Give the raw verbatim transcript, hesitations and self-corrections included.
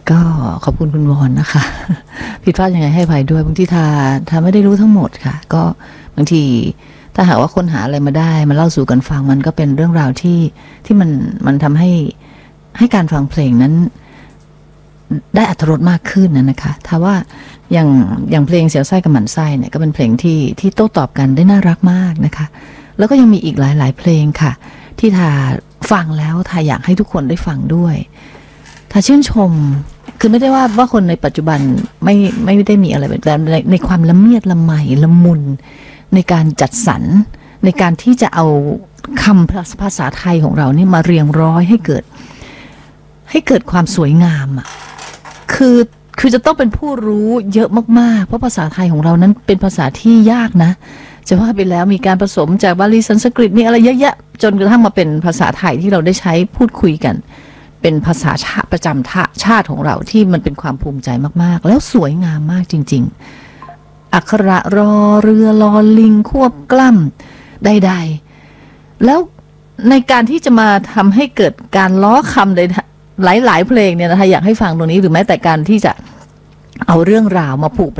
ก็ขอบคุณคุณวอนนะคะผิดพลาดยังไงให้อภัยด้วยบางทีทาทาไม่ได้รู้ทั้งหมดค่ะก็บางทีถ้าหากว่าคนหาอะไรมาได้มาเล่าสู่กันฟังมันก็เป็นเรื่องราวที่ที่มันมันทำให้ให้การฟังเพลงนั้นได้อรรถรสมากขึ้นนะนะคะถ้าว่าอย่างอย่างเพลงเสียวไส้กับหมันไส้เนี่ยก็เป็นเพลงที่ที่โต้ตอบกันได้น่ารักมากนะคะแล้วก็ยังมีอีกหลายๆเพลงค่ะที่ทาฟังแล้วทาอยากให้ทุกคนได้ฟังด้วยถ้าชื่นชมคือไม่ได้ว่าว่าคนในปัจจุบันไม่ไม่ได้มีอะไรแบบในในความละเมียดละไมละมุนในการจัดสรรในการที่จะเอาคำภาษาไทยของเรานี่มาเรียงร้อยให้เกิดให้เกิดความสวยงามอ่ะคือคือจะต้องเป็นผู้รู้เยอะมากๆเพราะภาษาไทยของเรานั้นเป็นภาษาที่ยากนะจะว่าไปแล้วมีการผสมจากบาลีสันสกฤตนี่อะไรเยอะแยะจนกระทั่งมาเป็นภาษาไทยที่เราได้ใช้พูดคุยกันเป็นภาษาชาติประจำชาติของเราที่มันเป็นความภูมิใจมากๆแล้วสวยงามมากจริงๆอักขระรอเรือลอลิงควบกล้ำใดๆแล้วในการที่จะมาทำให้เกิดการล้อคำใดหลายๆเพลงเนี่ยนะคะอยากให้ฟังตรงนี้หรือแม้แต่การที่จะเอาเรื่องราวมาผูก